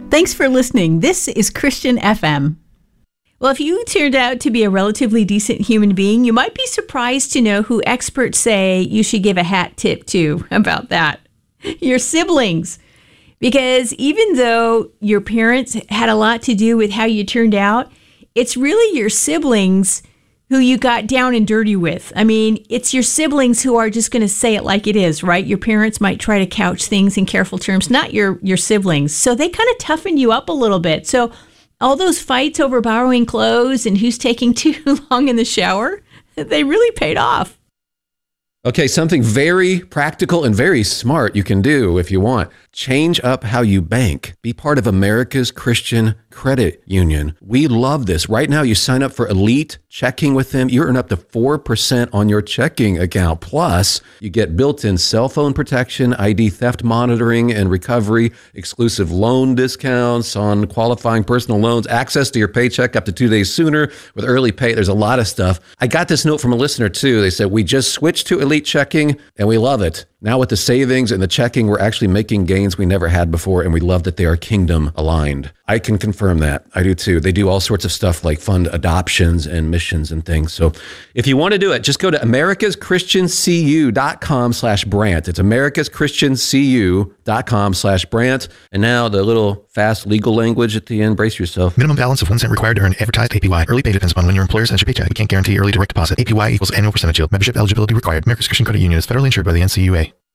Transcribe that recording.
Thanks for listening. This is Christian FM. Well, if you turned out to be a relatively decent human being, you might be surprised to know who experts say you should give a hat tip to about that. Your siblings. Because even though your parents had a lot to do with how you turned out, it's really your siblings who you got down and dirty with. I mean, it's your siblings who are just going to say it like it is, right? Your parents might try to couch things in careful terms, not your siblings. So they kind of toughen you up a little bit. So all those fights over borrowing clothes and who's taking too long in the shower, they really paid off. Okay, something very practical and very smart you can do if you want. Change up how you bank. Be part of America's Christian Credit Union. We love this. Right now, you sign up for Elite Checking with them. You earn up to 4% on your checking account. Plus, you get built-in cell phone protection, ID theft monitoring and recovery, exclusive loan discounts on qualifying personal loans, access to your paycheck up to 2 days sooner with early pay. There's a lot of stuff. I got this note from a listener, too. They said, we just switched to Elite Checking, and we love it. Now with the savings and the checking, we're actually making gains we never had before, and we love that they are kingdom aligned. I can confirm that. I do too. They do all sorts of stuff like fund adoptions and missions and things. So if you want to do it, just go to americaschristiancu.com/Brant. It's americaschristiancu.com/Brant. And now the little fast legal language at the end. Brace yourself. Minimum balance of 1 cent required to earn advertised APY. Early pay depends upon when your employer sends your paycheck. We can't guarantee early direct deposit. APY equals annual percentage yield. Membership eligibility required. America's Christian Credit Union is federally insured by the NCUA.